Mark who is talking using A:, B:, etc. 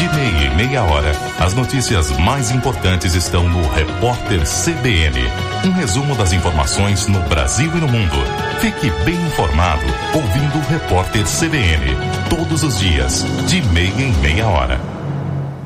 A: meia em meia hora, as notícias mais importantes estão no Repórter CBN. Um resumo das informações no Brasil e no mundo. Fique bem informado ouvindo o Repórter CBN. Todos os dias, de meia em meia hora.